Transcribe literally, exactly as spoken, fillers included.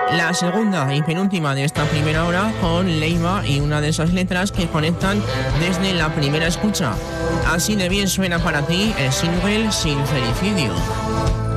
La segunda y penúltima de esta primera hora con Leiva y una de esas letras que conectan desde la primera escucha. Así de bien suena para ti el single Sincericidio.